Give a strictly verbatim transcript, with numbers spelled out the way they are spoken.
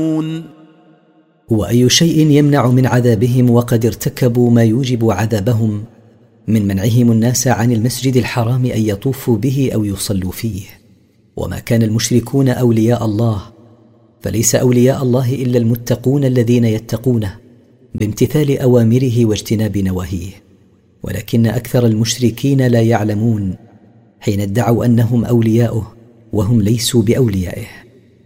وأي شيء يمنع من عذابهم وقد ارتكبوا ما يوجب عذابهم من منعهم الناس عن المسجد الحرام أن يطوفوا به أو يصلوا فيه. وما كان المشركون أولياء الله، فليس أولياء الله إلا المتقون الذين يتقونه بامتثال أوامره واجتناب نواهيه، ولكن أكثر المشركين لا يعلمون حين ادعوا أنهم أولياؤه وهم ليسوا بأوليائه.